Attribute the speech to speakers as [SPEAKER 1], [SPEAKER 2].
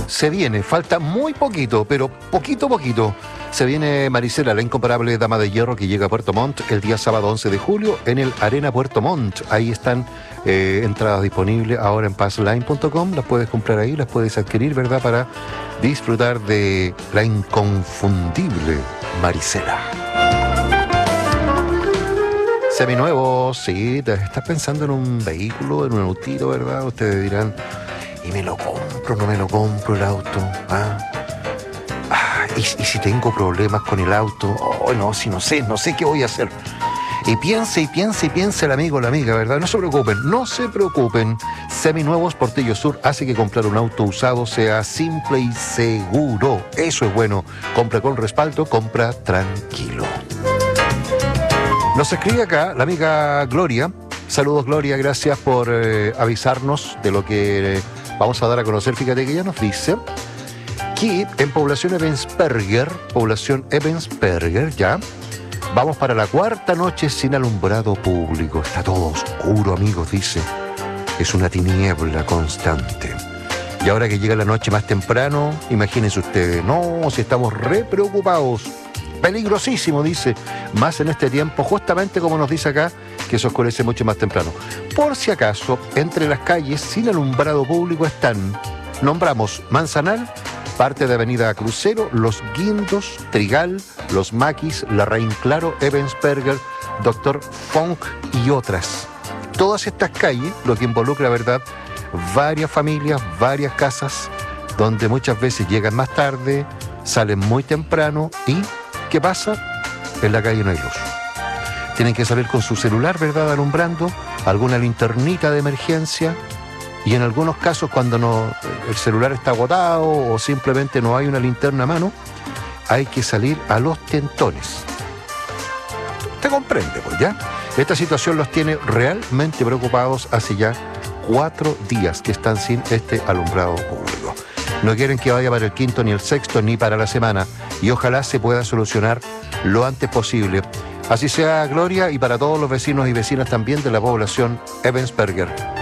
[SPEAKER 1] Se viene, falta muy poquito, pero poquito a poquito. Se viene Marisela, la incomparable dama de hierro que llega a Puerto Montt el día sábado 11 de julio en el Arena Puerto Montt. Ahí están entradas disponibles ahora en passline.com. Las puedes comprar ahí, las puedes adquirir, ¿verdad? Para disfrutar de la inconfundible Marisela. Seminuevos, sí, estás pensando en un vehículo, en un autito, ¿verdad? Ustedes dirán, ¿y me lo compro, no me lo compro el auto? ¿Y si tengo problemas con el auto? Oh, no, si no sé qué voy a hacer. Y piense el amigo o la amiga, ¿verdad? No se preocupen. Seminuevos Portillo Sur hace que comprar un auto usado sea simple y seguro. Eso es bueno. Compra con respaldo, compra tranquilo. Nos escribe acá la amiga Gloria. Saludos, Gloria, gracias por avisarnos de lo que vamos a dar a conocer. Fíjate que ella nos dice que en población Ebensperger, ya, vamos para la cuarta noche sin alumbrado público. Está todo oscuro, amigos, dice. Es una tiniebla constante. Y ahora que llega la noche más temprano, imagínense ustedes, no, si estamos re preocupados. Peligrosísimo, dice, más en este tiempo, justamente como nos dice acá, que se oscurece mucho más temprano. Por si acaso, entre las calles sin alumbrado público están, nombramos Manzanal, parte de Avenida Crucero, Los Guindos, Trigal, Los Maquis, Larraín Claro, Ebensperger, Doctor Funk y otras. Todas estas calles, lo que involucra, ¿verdad?, varias familias, varias casas, donde muchas veces llegan más tarde, salen muy temprano y... ¿qué pasa? En la calle no hay luz. Tienen que salir con su celular, ¿verdad?, alumbrando, alguna linternita de emergencia, y en algunos casos cuando el celular está agotado o simplemente no hay una linterna a mano, hay que salir a los tentones. ¿Te comprende, pues, ya? Esta situación los tiene realmente preocupados hace ya 4 días que están sin este alumbrado público. No quieren que vaya para el quinto, ni el sexto, ni para la semana. Y ojalá se pueda solucionar lo antes posible. Así sea, Gloria, y para todos los vecinos y vecinas también de la población Ebensperger.